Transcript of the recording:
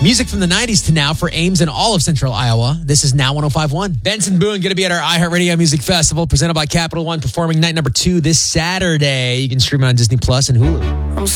Music from the 90s to now for Ames and all of Central Iowa. This is Now 105.1. Benson Boone going to be at our iHeartRadio Music Festival presented by Capital One, performing night number 2 this Saturday. You can stream it on Disney Plus and Hulu.